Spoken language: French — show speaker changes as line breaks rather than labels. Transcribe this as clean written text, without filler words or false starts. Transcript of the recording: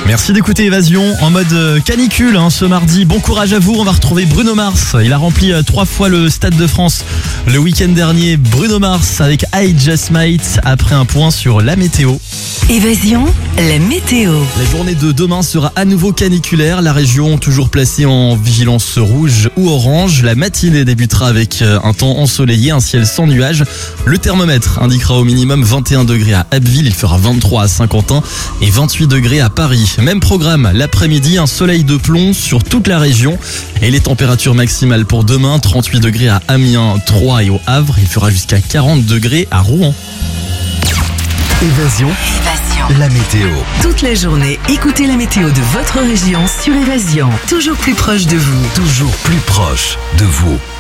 Merci d'écouter Évasion en mode canicule ce mardi. Bon courage à vous, on va retrouver Bruno Mars. Il a rempli 3 fois le Stade de France le week-end dernier. Bruno Mars avec I Just Might après un point sur la météo.
Évasion, la météo.
La journée de demain sera à nouveau caniculaire. La région toujours placée en vigilance rouge ou orange. La matinée débutera avec un temps ensoleillé, un ciel sans nuages. Le thermomètre indiquera au minimum 21 degrés à Abbeville. Il fera 23 à Saint-Quentin et 28 degrés à Paris. Même programme, l'après-midi, un soleil de plomb sur toute la région. Et les températures maximales pour demain, 38 degrés à Amiens, Troyes et au Havre. Il fera jusqu'à 40 degrés à Rouen.
Évasion, la météo.
Toute la journée, écoutez la météo de votre région sur Évasion. Toujours plus proche de vous.
Toujours plus proche de vous.